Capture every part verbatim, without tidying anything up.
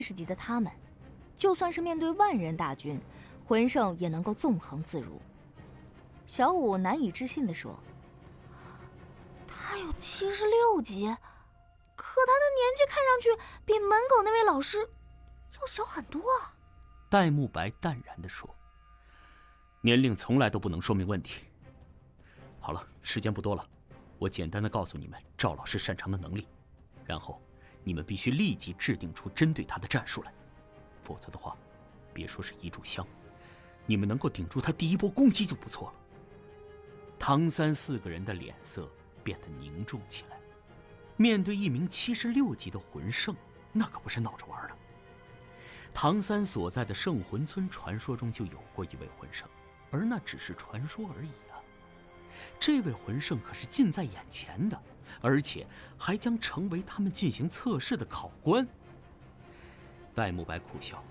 十级的他们，就算是面对万人大军，魂圣也能够纵横自如。小五难以置信地说：“ 他有七十六级，可他的年纪看上去比门口那位老师要小很多啊。” 戴沐白淡然地说：“年龄从来都不能说明问题。好了，时间不多了，我简单的告诉你们赵老师擅长的能力，然后你们必须立即制定出针对他的战术来，否则的话，别说是一炷香，你们能够顶住他第一波攻击就不错了。”唐三四个人的脸色变得凝重起来，面对一名七十六级的魂圣，那可不是闹着玩的。唐三所在的圣魂村传说中就有过一位魂圣，而那只是传说而已啊。这位魂圣可是近在眼前的，而且还将成为他们进行测试的考官。戴沐白苦笑，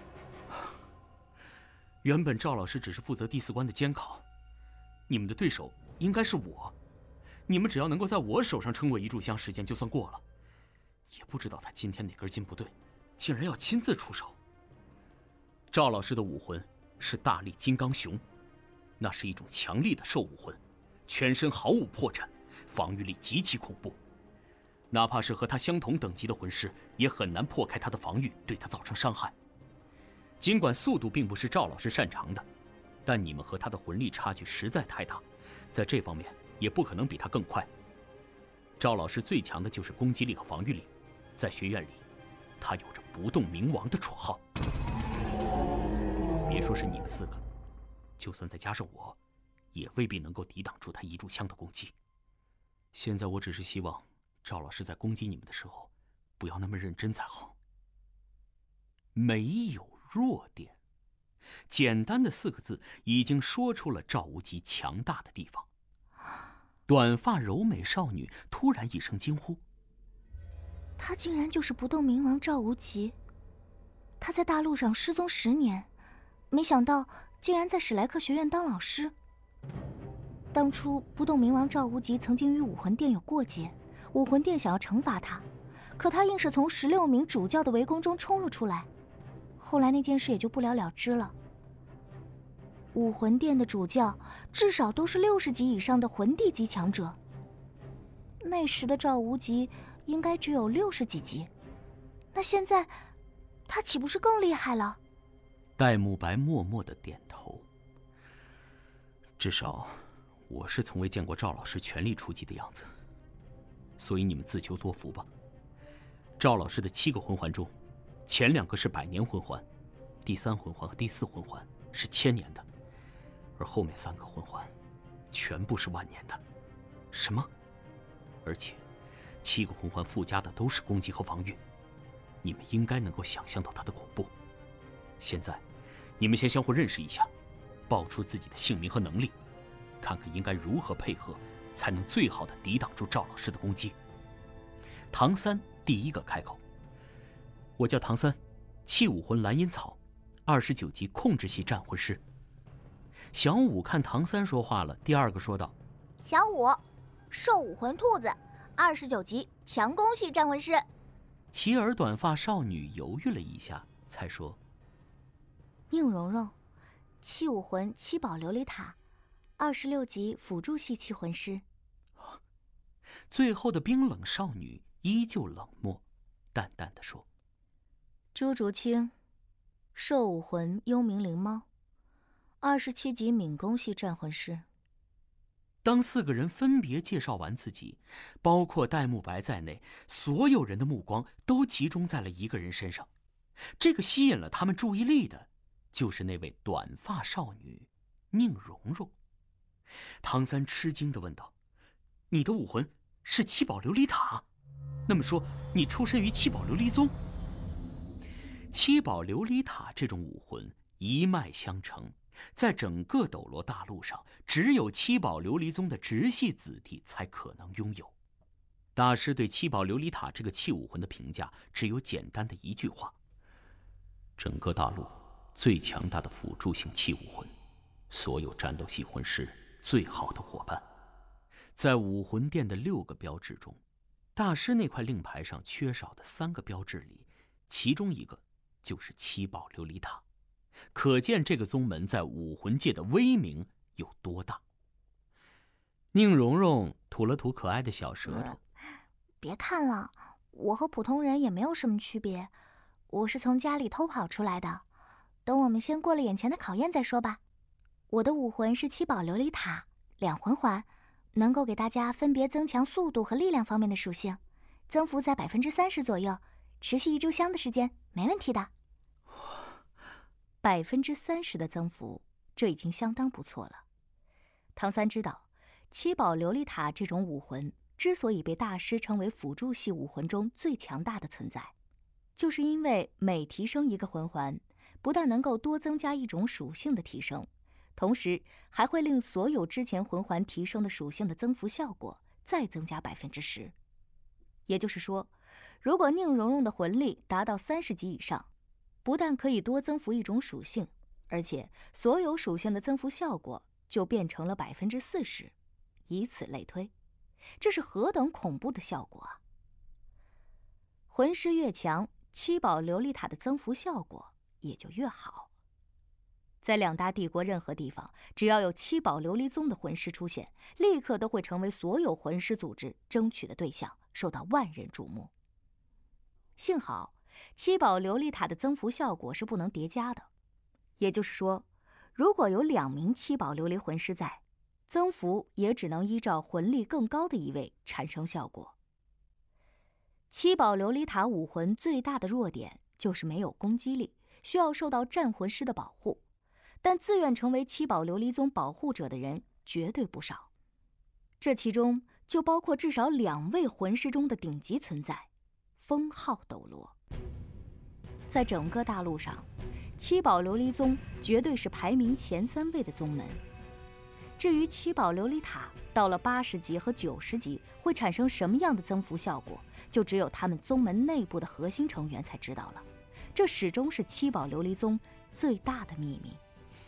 原本赵老师只是负责第四关的监考，你们的对手应该是我，你们只要能够在我手上撑过一炷香时间就算过了。也不知道他今天哪根筋不对，竟然要亲自出手。赵老师的武魂是大力金刚熊，那是一种强力的兽武魂，全身毫无破绽，防御力极其恐怖，哪怕是和他相同等级的魂师也很难破开他的防御，对他造成伤害。尽管速度并不是赵老师擅长的，但你们和他的魂力差距实在太大，在这方面也不可能比他更快。赵老师最强的就是攻击力和防御力，在学院里，他有着不动明王的绰号。别说是你们四个，就算再加上我，也未必能够抵挡住他一炷香的攻击。现在我只是希望赵老师在攻击你们的时候，不要那么认真才好。没有弱点，简单的四个字已经说出了赵无极强大的地方。短发柔美少女突然一声惊呼：“ 他竟然就是不动明王赵无极！他在大陆上失踪十年，没想到竟然在史莱克学院当老师。当初不动明王赵无极曾经与武魂殿有过节，武魂殿想要惩罚他，可他硬是从十六名主教的围攻中冲了出来。后来那件事也就不了了之了。武魂殿的主教至少都是六十级以上的魂帝级强者，那时的赵无极应该只有六十几级，那现在他岂不是更厉害了？” 戴沐白默默地点头。至少我是从未见过赵老师全力出击的样子，所以你们自求多福吧。赵老师的七个魂环中，前两个是百年魂环，第三魂环和第四魂环是千年的，而后面三个魂环全部是万年的。什么？而且七个魂环附加的都是攻击和防御，你们应该能够想象到它的恐怖。现在你们先相互认识一下，报出自己的姓名和能力，看看应该如何配合，才能最好的抵挡住赵老师的攻击。唐三第一个开口：“我叫唐三，气武魂蓝银草，二十九级控制系战魂师。”小五看唐三说话了，第二个说道：“ 小五，兽武魂兔子，二十九级强攻系战魂师。” 齐耳短发少女犹豫了一下，才说：“ 宁荣荣，气武魂七宝琉璃塔，二十六级辅助系气魂师。” 最后的冰冷少女依旧冷漠，淡淡的说：“ 朱竹清，兽武魂幽冥灵猫，二十七级敏攻系战魂师。” 当四个人分别介绍完自己，包括戴沐白在内，所有人的目光都集中在了一个人身上。这个吸引了他们注意力的，就是那位短发少女宁荣荣。唐三吃惊地问道：“你的武魂是七宝琉璃塔？那么说，你出身于七宝琉璃宗？”七宝琉璃塔这种武魂一脉相承，在整个斗罗大陆上，只有七宝琉璃宗的直系子弟才可能拥有。大师对七宝琉璃塔这个气武魂的评价只有简单的一句话：整个大陆最强大的辅助性气武魂，所有战斗系魂师最好的伙伴。在武魂殿的六个标志中，大师那块令牌上缺少的三个标志里， 其中一个就是七宝琉璃塔，可见这个宗门在武魂界的威名有多大。宁荣荣吐了吐可爱的小舌头， 别看了，我和普通人也没有什么区别，我是从家里偷跑出来的，等我们先过了眼前的考验再说吧。我的武魂是七宝琉璃塔，两魂环，能够给大家分别增强速度和力量方面的属性，增幅在百分之三十左右，持续一炷香的时间，没问题的。 百分之三十的增幅，这已经相当不错了。唐三知道，七宝琉璃塔这种武魂之所以被大师称为辅助系武魂中最强大的存在，就是因为每提升一个魂环，不但能够多增加一种属性的提升，同时还会令所有之前魂环提升的属性的增幅效果再增加百分之十。也就是说，如果宁荣荣的魂力达到三十级以上，不但可以多增幅一种属性，而且所有属性的增幅效果就变成了百分之四十，以此类推，这是何等恐怖的效果啊！魂师越强，七宝琉璃塔的增幅效果也就越好。在两大帝国任何地方，只要有七宝琉璃宗的魂师出现，立刻都会成为所有魂师组织争取的对象，受到万人瞩目。幸好七宝琉璃塔的增幅效果是不能叠加的，也就是说，如果有两名七宝琉璃魂师在，增幅也只能依照魂力更高的一位产生效果。七宝琉璃塔武魂最大的弱点就是没有攻击力，需要受到战魂师的保护，但自愿成为七宝琉璃宗保护者的人绝对不少，这其中就包括至少两位魂师中的顶级存在，封号斗罗。在整个大陆上，七宝琉璃宗绝对是排名前三位的宗门。至于七宝琉璃塔到了八十级和九十级会产生什么样的增幅效果，就只有他们宗门内部的核心成员才知道了。这始终是七宝琉璃宗最大的秘密。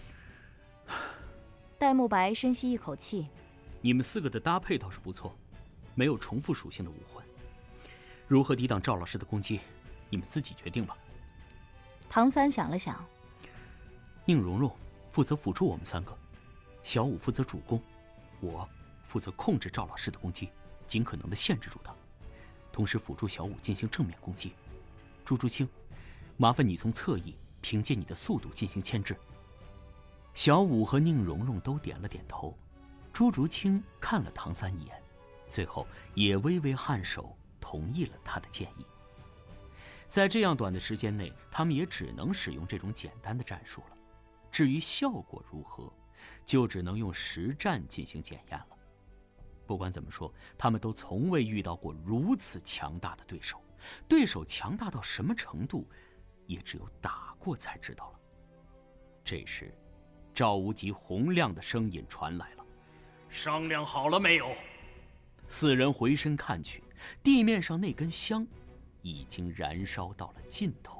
戴沐白深吸一口气， 你们四个的搭配倒是不错，没有重复属性的武魂。如何抵挡赵老师的攻击，你们自己决定吧。 唐三想了想， 宁荣荣负责辅助我们三个，小五负责主攻，我负责控制赵老师的攻击，尽可能的限制住他，同时辅助小五进行正面攻击。朱竹清，麻烦你从侧翼凭借你的速度进行牵制。小五和宁荣荣都点了点头，朱竹清看了唐三一眼，最后也微微颔首，同意了他的建议。在这样短的时间内，他们也只能使用这种简单的战术了。至于效果如何，就只能用实战进行检验了。不管怎么说，他们都从未遇到过如此强大的对手，对手强大到什么程度，也只有打过才知道了。这时，赵无极洪亮的声音传来了：“商量好了没有？”四人回身看去，地面上那根香已经燃烧到了尽头。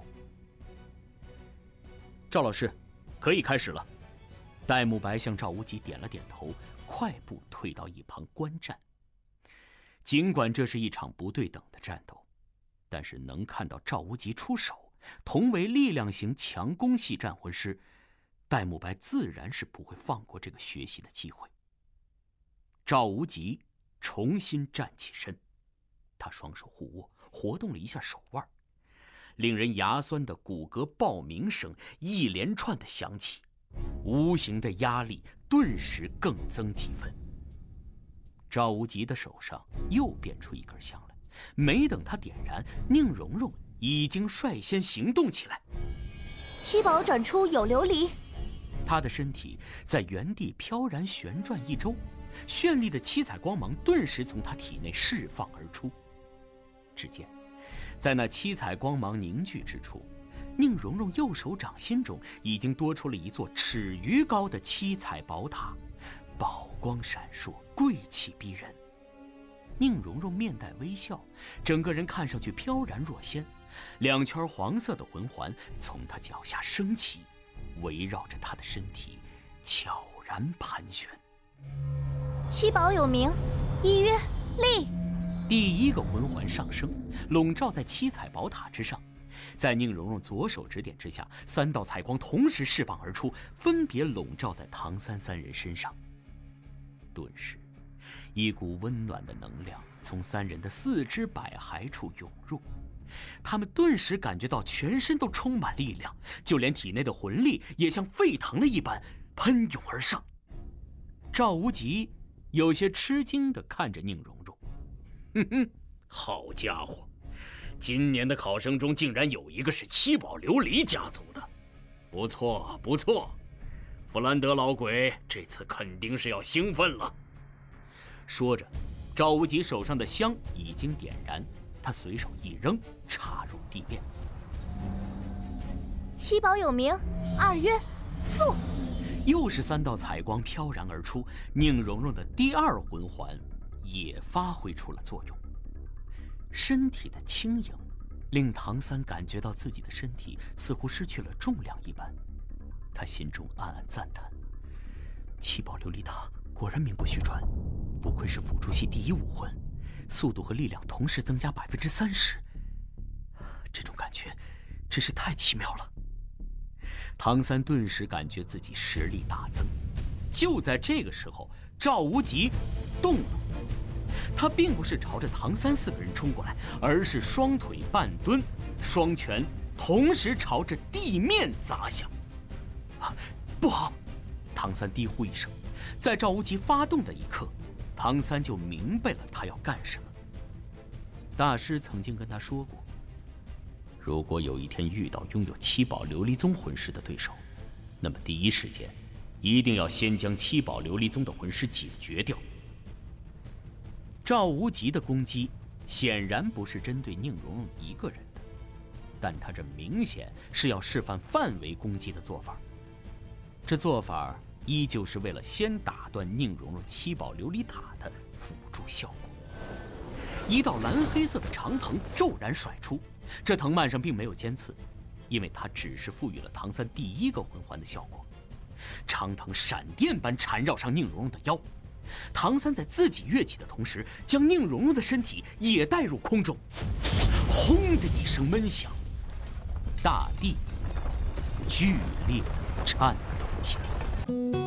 赵老师，可以开始了。戴沐白向赵无极点了点头，快步退到一旁观战。尽管这是一场不对等的战斗，但是能看到赵无极出手，同为力量型强攻系战魂师，戴沐白自然是不会放过这个学习的机会。赵无极重新站起身，他双手互握，活动了一下手腕，令人牙酸的骨骼爆鸣声一连串的响起，无形的压力顿时更增几分。赵无极的手上又变出一根香来，没等他点燃，宁荣荣已经率先行动起来。 七宝转出有琉璃， 他的身体在原地飘然旋转一周，绚丽的七彩光芒顿时从他体内释放而出。只见在那七彩光芒凝聚之处，宁荣荣右手掌心中已经多出了一座尺余高的七彩宝塔，宝光闪烁，贵气逼人。宁荣荣面带微笑，整个人看上去飘然若仙，两圈黄色的魂环从她脚下升起，围绕着她的身体悄然盘旋。 七宝有名，一曰力。 第一个魂环上升，笼罩在七彩宝塔之上， 在宁荣荣左手指点之下，三道彩光同时释放而出，分别笼罩在唐三三人身上。顿时，一股温暖的能量从三人的四肢百骸处涌入，他们顿时感觉到全身都充满力量，就连体内的魂力也像沸腾了一般喷涌而上。赵无极有些吃惊地看着宁荣荣， 哼哼，好家伙，今年的考生中竟然有一个是七宝琉璃家族的，不错不错，弗兰德老鬼这次肯定是要兴奋了。 说着，赵无极手上的香已经点燃，他随手一扔，插入地面。 七宝有名，二约速！ 又是三道彩光飘然而出，宁荣荣的第二魂环也发挥出了作用。身体的轻盈令唐三感觉到自己的身体似乎失去了重量一般，他心中暗暗赞叹：七宝琉璃塔果然名不虚传，不愧是辅助系第一武魂，速度和力量同时增加百分之三十，这种感觉真是太奇妙了。唐三顿时感觉自己实力大增。就在这个时候，赵无极动了。他并不是朝着唐三四个人冲过来，而是双腿半蹲，双拳同时朝着地面砸向。啊，不好！唐三低呼一声，在赵无极发动的一刻，唐三就明白了他要干什么。大师曾经跟他说过，如果有一天遇到拥有七宝琉璃宗魂师的对手，那么第一时间一定要先将七宝琉璃宗的魂师解决掉。赵无极的攻击显然不是针对宁荣荣一个人的，但他这明显是要示范范围攻击的做法。这做法依旧是为了先打断宁荣荣七宝琉璃塔的辅助效果。一道蓝黑色的长藤骤然甩出，这藤蔓上并没有尖刺，因为它只是赋予了唐三第一个魂环的效果。长藤闪电般缠绕上宁荣荣的腰，唐三在自己跃起的同时，将宁荣荣的身体也带入空中。轰的一声闷响，大地剧烈地颤抖起来。